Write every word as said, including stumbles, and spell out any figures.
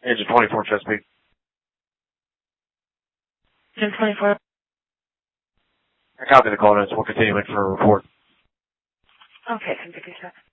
Engine twenty-four, Chesapeake. Engine twenty-four. I copy the call notes. We'll continue it for a report. Okay, ten fifty-seven.